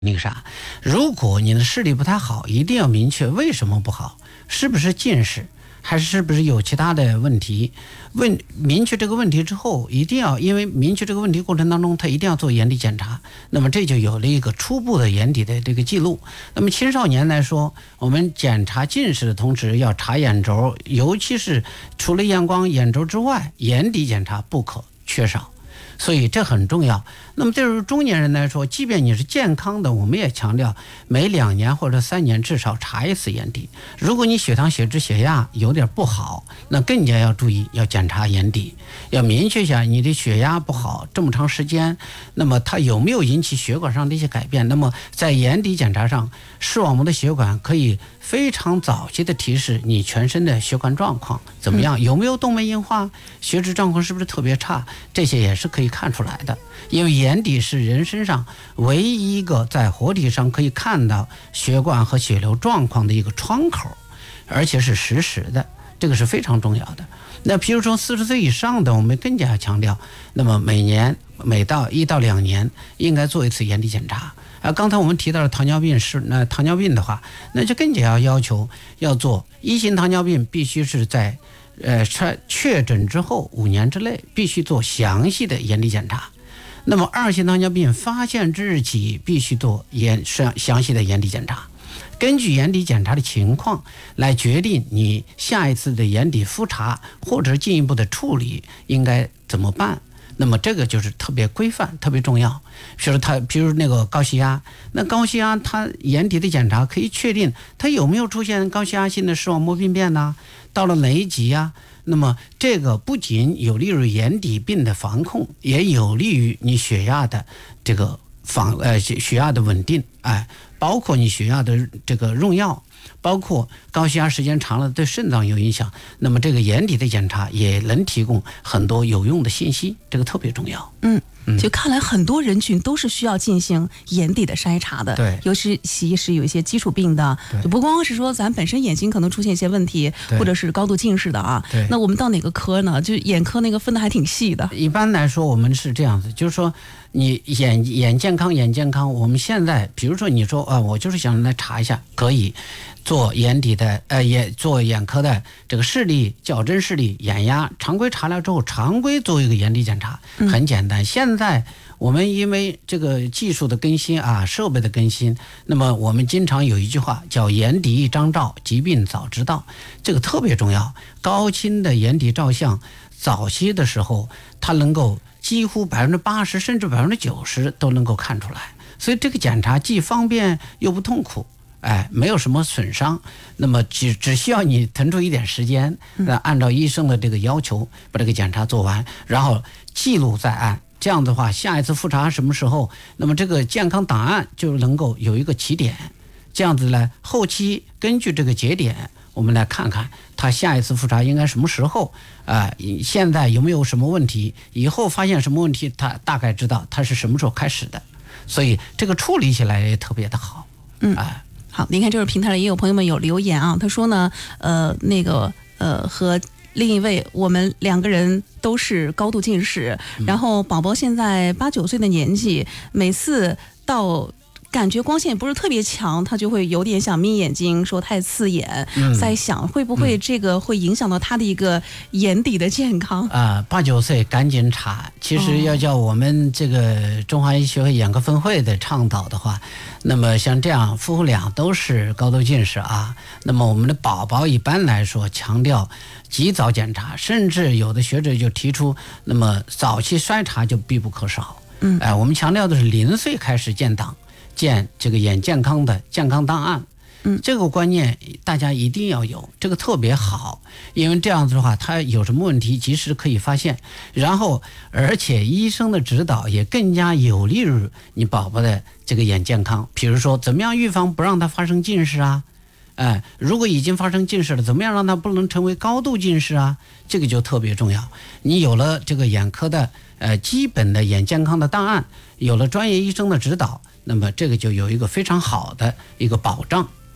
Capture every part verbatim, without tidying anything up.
那个啥，如果你的视力不太好，一定要明确为什么不好，是不是近视，还是是不是有其他的问题？问明确这个问题之后，一定要因为明确这个问题过程当中，他一定要做眼底检查，那么这就有了一个初步的眼底的这个记录。那么青少年来说，我们检查近视的同时要查眼轴，尤其是除了验光、眼轴之外，眼底检查不可缺少。所以这很重要。那么对于中年人来说，即便你是健康的，我们也强调每两年或者三年至少查一次眼底。如果你血糖、血脂、血压有点不好，那更加要注意，要检查眼底，要明确一下你的血压不好这么长时间，那么它有没有引起血管上的一些改变？那么在眼底检查上，视网膜的血管可以非常早期的提示你全身的血管状况怎么样，有没有动脉硬化，血脂状况是不是特别差，这些也是可以看出来的。因为眼底是人身上唯一一个在活体上可以看到血管和血流状况的一个窗口，而且是实时的，这个是非常重要的。那比如说四十岁以上的，我们更加强调，那么每年每到一到两年应该做一次眼底检查。啊，刚才我们提到了糖尿病是那糖尿病的话，那就更加要要求要做一型糖尿病，必须是在呃确诊之后五年之内必须做详细的眼底检查。那么二型糖尿病发现之日起必须做眼详细的眼底检查，根据眼底检查的情况来决定你下一次的眼底复查或者进一步的处理应该怎么办。那么这个就是特别规范，特别重要。比如他，比如那个高血压，那高血压他眼底的检查可以确定他有没有出现高血压性的视网膜病变呢？到了哪一级啊？那么这个不仅有利于眼底病的防控，也有利于你血压的这个防呃血压的稳定，哎，包括你血压的这个用药。包括高血压时间长了对肾脏有影响，那么这个眼底的检查也能提供很多有用的信息，这个特别重要。 嗯，就看来很多人群都是需要进行眼底的筛查的， 对， 尤其是有一些基础病的，就不光是说咱本身眼睛可能出现一些问题，或者是高度近视的啊，那我们到哪个科呢？就眼科那个分的还挺细的。 一般来说我们是这样子，就是说你眼眼健康眼健康，我们现在比如说你说啊，我就是想来查一下，可以做眼底的呃眼做眼科的这个视力矫正视力眼压，常规查了之后常规做一个眼底检查，很简单。嗯、现在我们因为这个技术的更新啊，设备的更新，那么我们经常有一句话叫眼底一张照，疾病早知道，这个特别重要。高清的眼底照相早期的时候，它能够几乎百分之八十甚至百分之九十都能够看出来，所以这个检查既方便又不痛苦。哎，没有什么损伤，那么只只需要你腾出一点时间，那按照医生的这个要求把这个检查做完，然后记录在案。这样的话，下一次复查什么时候，那么这个健康档案就能够有一个起点。这样子呢，后期根据这个节点，我们来看看他下一次复查应该什么时候啊、呃？现在有没有什么问题？以后发现什么问题，他大概知道他是什么时候开始的，所以这个处理起来也特别的好。 嗯啊。呃好，您看这个平台里也有朋友们有留言啊，他说呢，呃，那个呃和另一位我们两个人都是高度近视，嗯、然后宝宝现在八九岁的年纪，每次到感觉光线不是特别强，他就会有点想眯眼睛，说太刺眼，嗯、在想会不会这个会影响到他的一个眼底的健康啊、呃？八九岁赶紧查，其实要叫我们这个中华医学会眼科分会的倡导的话，那么像这样夫妇俩都是高度近视啊，那么我们的宝宝一般来说强调及早检查，甚至有的学者就提出，那么早期筛查就必不可少。嗯，哎、呃，我们强调的是零岁开始建档。建这个眼健康的健康档案，嗯，这个观念大家一定要有，这个特别好，因为这样子的话，他有什么问题及时可以发现，然后而且医生的指导也更加有利于你宝宝的这个眼健康。比如说，怎么样预防不让他发生近视啊？哎，如果已经发生近视了，怎么样让他不能成为高度近视啊？这个就特别重要。你有了这个眼科的呃基本的眼健康的档案，有了专业医生的指导。那么这个就有一个非常好的一个保障。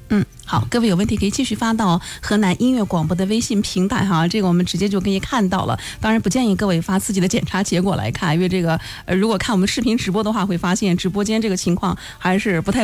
嗯，好，各位有问题可以继续发到河南音乐广播的微信平台哈，这个我们直接就可以看到了。当然不建议各位发自己的检查结果来看，因为这个呃，如果看我们视频直播的话，会发现直播间这个情况还是不太